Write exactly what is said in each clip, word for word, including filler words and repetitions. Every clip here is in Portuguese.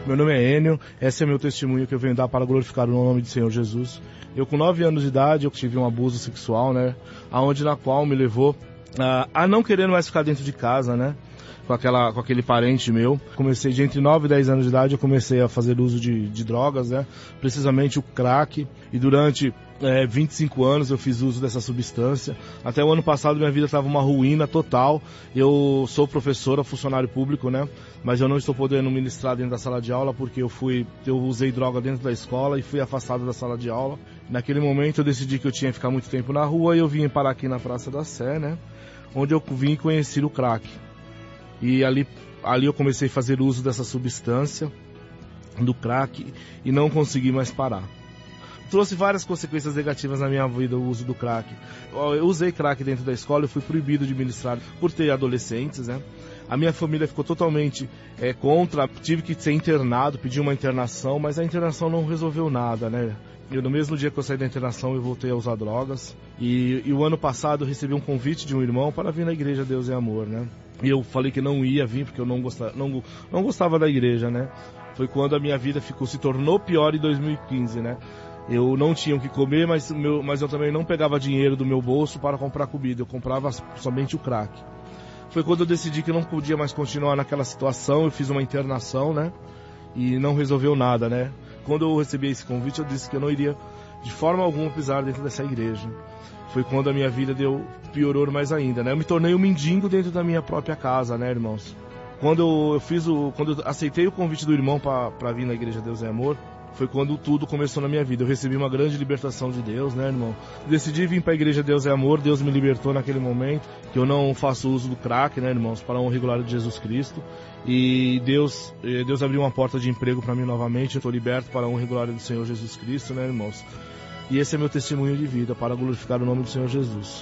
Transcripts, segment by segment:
Meu nome é Enio, esse é meu testemunho que eu venho dar para glorificar o nome do Senhor Jesus. Eu com nove anos de idade, eu tive um abuso sexual, né? Aonde na qual me levou a, a não querer mais ficar dentro de casa, né? Com, aquela, com aquele parente meu. Comecei de entre nove e dez anos de idade, eu comecei a fazer uso de, de drogas, né? Precisamente o crack. E durante é, vinte e cinco anos eu fiz uso dessa substância. Até o ano passado minha vida estava uma ruína total. Eu sou professora, funcionário público, né? Mas eu não estou podendo ministrar dentro da sala de aula porque eu fui, eu usei droga dentro da escola e fui afastado da sala de aula. Naquele momento eu decidi que eu tinha que ficar muito tempo na rua e eu vim parar aqui na Praça da Sé, né? Onde eu vim conhecer o crack. E ali, ali eu comecei a fazer uso dessa substância, do crack, e não consegui mais parar. Trouxe várias consequências negativas na minha vida o uso do crack. Eu usei crack dentro da escola, eu fui proibido de ministrar por ter adolescentes, né? A minha família ficou totalmente é, contra, tive que ser internado, pedi uma internação, mas a internação não resolveu nada, né? Eu, no mesmo dia que eu saí da internação, eu voltei a usar drogas. E, e o ano passado eu recebi um convite de um irmão para vir na igreja Deus é Amor, né? E eu falei que não ia vir porque eu não gostava, não, não gostava da igreja, né? Foi quando a minha vida ficou, se tornou pior em dois mil e quinze, né? Eu não tinha o que comer, mas, meu, mas eu também não pegava dinheiro do meu bolso para comprar comida. Eu comprava somente o crack. Foi quando eu decidi que eu não podia mais continuar naquela situação. Eu fiz uma internação, né? E não resolveu nada, né? Quando eu recebi esse convite, eu disse que eu não iria de forma alguma pisar dentro dessa igreja. Foi quando a minha vida deu, piorou mais ainda, né? Eu me tornei um mendigo dentro da minha própria casa, né, irmãos? Quando eu, eu fiz o, quando eu aceitei o convite do irmão para vir na igreja Deus é Amor, foi quando tudo começou na minha vida. Eu recebi uma grande libertação de Deus, né, irmão? Decidi vir para a igreja Deus é Amor, Deus me libertou naquele momento, que eu não faço uso do crack, né, irmãos, para a honra e glória de Jesus Cristo. E Deus, Deus abriu uma porta de emprego para mim novamente, eu estou liberto para a honra e glória do Senhor Jesus Cristo, né, irmãos? E esse é meu testemunho de vida, para glorificar o nome do Senhor Jesus.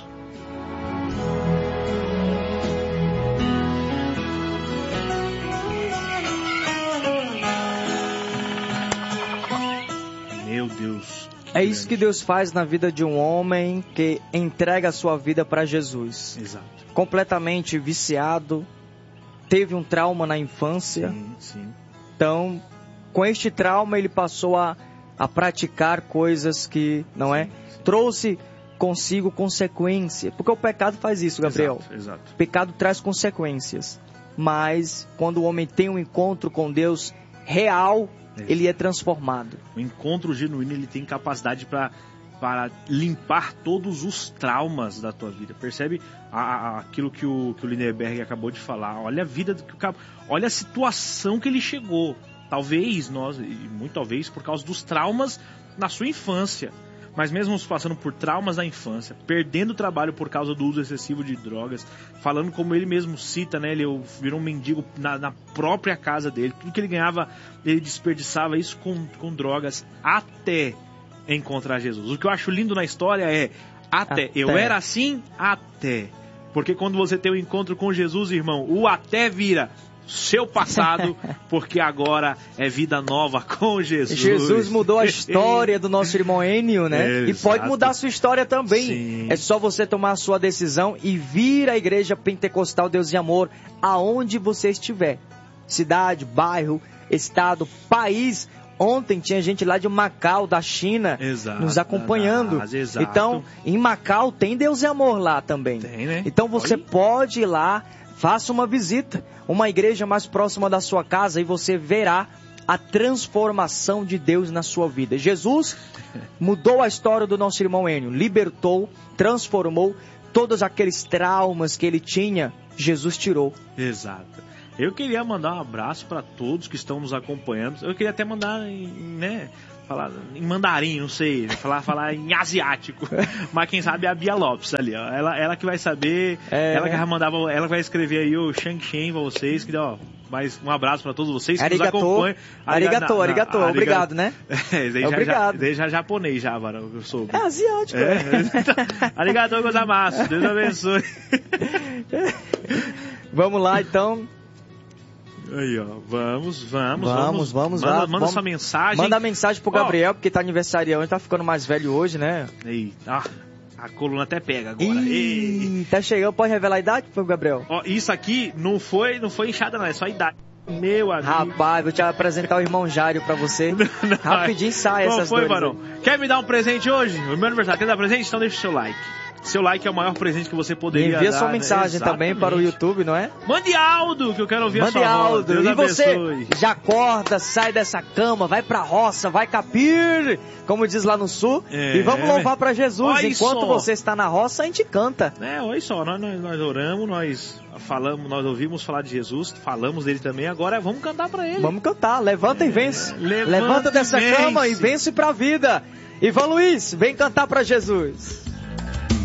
Meu Deus. É isso que Deus faz na vida de um homem que entrega a sua vida para Jesus. Exato. Completamente viciado, teve um trauma na infância. Sim, sim. Então, com este trauma, ele passou a, a praticar coisas que, não sim, é? Sim. Trouxe consigo consequência. Porque o pecado faz isso, Gabriel. Exato, exato. O pecado traz consequências. Mas, quando o homem tem um encontro com Deus real, é ele é transformado. O encontro genuíno, ele tem capacidade para para limpar todos os traumas da tua vida. Percebe a, a, aquilo que o, que o Lindenberg acabou de falar? Olha a vida do que o cabo, olha a situação que ele chegou. Talvez nós, e muito talvez por causa dos traumas na sua infância. Mas mesmo passando por traumas da infância, perdendo o trabalho por causa do uso excessivo de drogas, falando como ele mesmo cita, né? Ele virou um mendigo na, na própria casa dele. Tudo que ele ganhava, ele desperdiçava isso com, com drogas até encontrar Jesus. O que eu acho lindo na história é até. até. Eu era assim até. Porque quando você tem um encontro com Jesus, irmão, o até vira seu passado, porque agora é vida nova com Jesus. Jesus mudou a história do nosso irmão Enio, né? É, e pode mudar a sua história também. Sim. É só você tomar a sua decisão e vir à Igreja Pentecostal Deus e Amor aonde você estiver. Cidade, bairro, estado, país. Ontem tinha gente lá de Macau, da China, exato, nos acompanhando. exato. Então, em Macau tem Deus e Amor lá também. Tem, né? Então você Olha. pode ir lá, faça uma visita, uma igreja mais próxima da sua casa e você verá a transformação de Deus na sua vida. Jesus mudou a história do nosso irmão Enio, libertou, transformou todos aqueles traumas que ele tinha, Jesus tirou. Exato. Eu queria mandar um abraço para todos que estão nos acompanhando. Eu queria até mandar, né, falar em mandarim, não sei, falar, falar em asiático. Mas quem sabe é a Bia Lopes ali, ó. Ela, ela que vai saber, é, ela que vai mandar, ela vai escrever aí o Shang Shen pra vocês, que ó, mais um abraço para todos vocês que arigato, nos acompanham. Arigato, arigato, arigato, obrigado, né? É, daí é já, obrigado. Já, daí já japonês já, mano, eu soube. É asiático. É, é. Arigato gozaimasu, Deus abençoe. Vamos lá, então. Aí, ó, vamos, vamos, vamos, vamos, manda, lá, manda vamos, sua mensagem. Manda a mensagem pro Gabriel, oh, porque tá aniversariando, tá ficando mais velho hoje, né? Eita, ah, a coluna até pega agora. Ih, tá chegando, pode revelar a idade pro Gabriel? Ó, isso aqui não foi, não foi inchada não, é só a idade. Meu amigo. Rapaz, vou te apresentar o irmão Jário pra você. Não, Rapidinho sai Qual essas foi, dores. Barão? Quer me dar um presente hoje? O meu aniversário. Quer dar presente? Então deixa o seu like. Seu like é o maior presente que você poderia Envia dar. sua mensagem né? também para o YouTube, não é? Mande Aldo, que eu quero ouvir Mande a sua voz. Aldo. Deus E abençoe. você já acorda, sai dessa cama, vai pra roça, vai capir, como diz lá no sul. É, e vamos louvar pra Jesus. olha Enquanto só. você está na roça, a gente canta. É, olha só, nós, nós, nós oramos, nós falamos, nós ouvimos falar de Jesus, falamos dele também, agora vamos cantar pra ele. Vamos cantar, levanta e vence. Levanta Levanta e dessa vence. cama e vence pra vida. Ivan Luiz, vem cantar pra Jesus.